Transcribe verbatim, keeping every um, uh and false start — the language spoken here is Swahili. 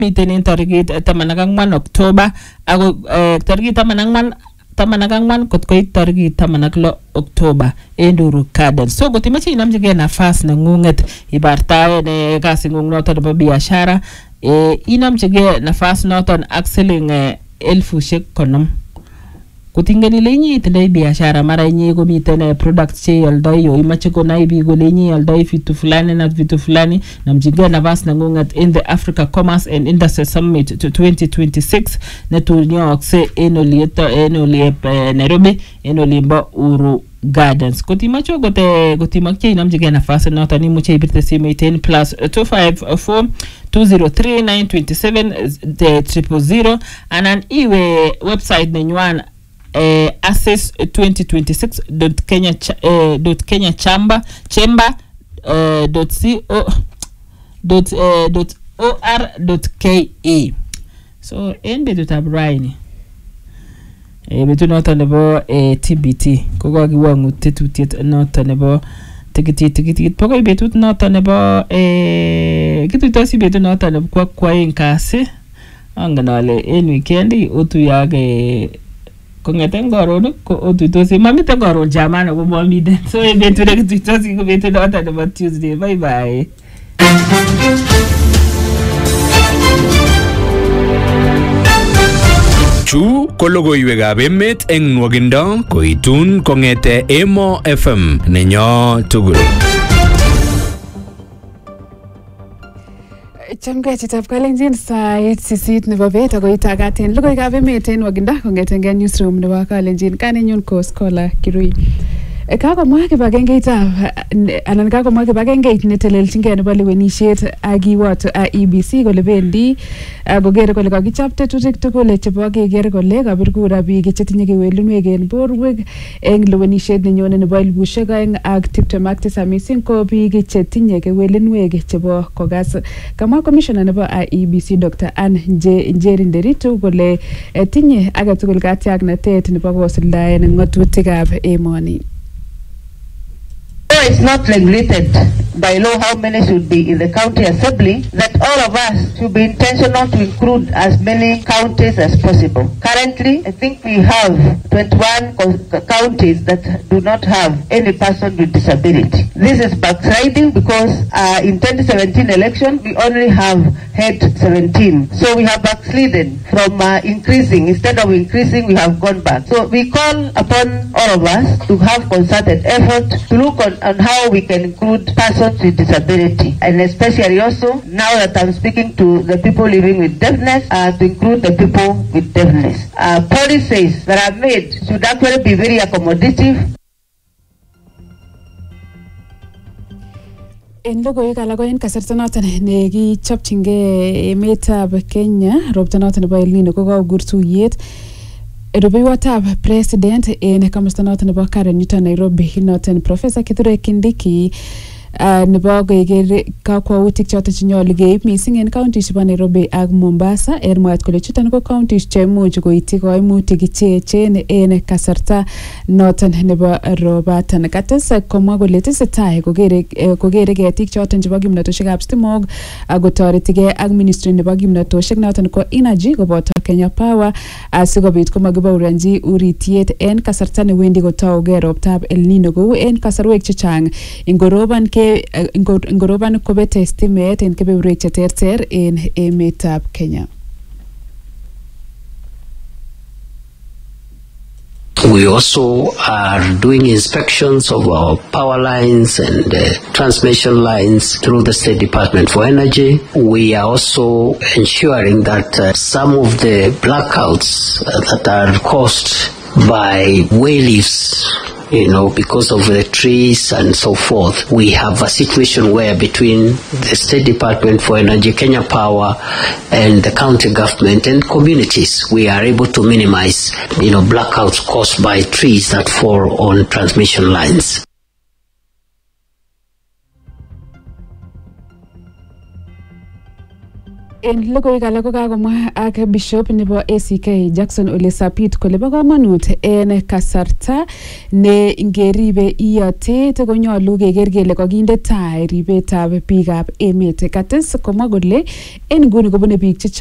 miten en tarikit taman ak ang'wan Oktoba ako tarikit taman ak ang'wan taman ak ang'wan kot koit tarikit taman ak lo Oktoba en Uhuru Gardens. So kotimache inamchigei nafas neng'ung'et ibartaen kasing'ung noton nebo biashara, inamchigei nafas noton ak siling elfushek konom. Kutingeni ile inye itindoi biashara, mara inye komiten products che ioldoi, yo imache konai biik kole inye ioldoi vitu fulani na vitu fulani, namchigei nafas neng'ung'et in the Africa Commerce and Industry Summit to twenty twenty-six netun yookse en olieto en oliep Nairobi en olimbo Uhuru Gardens. Kotimache kote kotimache inamchigei nafas noton imuche ibirte simoit en plus two five four two zero three nine two seven zero zero anan iwe website nenywan Uh, access twenty twenty-six dot kenya uh, dot kenya chamber chamber uh, dot co dot uh, dot or dot ke. So en betutab raini e betut noton nebo uh, T B T ko kakiwangu tetutiet noton nebo tikitit tikitit pokoi betut noton nebo eh kituitosi betut noton nebo kwaeng kasi angen ale en weekend otuyage kongeten koron ko otuitosi mamiten koron jamana ko mamiten. So e betut nekituitosi ko betut noton nebo Tuesday. Bye bye. Chu ko logoiwekab emet eng nwogindo koitun kongete Emo F M nenyo tugul. Chamgei chitab Kalenjin sait sisit nebo bet ako itakaten logoiwekab emet eng nwogindo kongeten newsroom nebo Kalenjin. Kanenyun ko Scholar Kirui. Kakomwa kibagengeitab anan kakomwa kibagengeit netelelchingei nebo lewenisiet akiwot I E B C kole bendi koker kole kakichop tetutik tugul chebo keker kole kabir kura biik chetinye kewelinwek en borwek eng lewenisiet nenyone nebo elibushek oeng ak tiptem ak tisab missing ko biik chetinye kewelinwek chebo kogas. Kamwa commissioner nebo I E B C Doctor Anne Njeri Nderitu kole tinye agetugul katiaknatet nebo kosuldaen ng'atutikab emoni. It's not regulated by law how many should be in the county assembly, that all of us should be intentional to include as many counties as possible. Currently, I think we have twenty-one counties that do not have any person with disability. This is backsliding because uh, in twenty seventeen election, we only have had seventeen. So we have backslidden from uh, increasing. Instead of increasing, we have gone back. So we call upon all of us to have concerted effort to look on on how we can include persons with disability, and especially also now that I'm speaking to the people living with deafness, uh, to include the people with deafness. Uh, policies that are made should actually be very accommodative. En logoiwek alak ko en kasarta noton nekichopchingei emetab Kenya robta noton nebo El Nino ko kakokur tuyet rubeiwotab president en komosta noton nebo Karen Newton Nairobi noton Professor Kithure Kindiki Uh, nebo keker kakwautik choton chenyolu keib missing en counties chebo Nairobi ak Mombasa en mwaet kole chuton ko counties cheimuch koityi koimutik cheechen en kasarta noton nebo robatan. Kates komwa kole tesetai kokere kokere ketik choton chebo kimnatoshekab stimok ak kotoretigei ak ministry nebo kimnatoshek noton ko energy koboto Kenya Power asikobit komakibaoranji uritiet en kasarta newendi kotaugei robtab El Nino kou en kasarwek chechang ingoroban ingoroban kobete stimet en kebeberwek cheterter en emetab Kenya. We also are doing inspections of our power lines and uh, transmission lines through the State Department for Energy. We are also ensuring that uh, some of the blackouts uh, that are caused by way leaves, you know, because of the trees and so forth. We have a situation where between the State Department for Energy, Kenya Power, and the county government and communities, we are able to minimize, you know, blackouts caused by trees that fall on transmission lines. En logoiwek alak ko kakomwa ak Bishop nebo A C K Jackson Ole Sapit kole bo kamanut en kasarta ne ngeribe iyotet konyolu keker kele kakinde tai ribetab biikab emet. Kates komwa kole en nguni kobune biik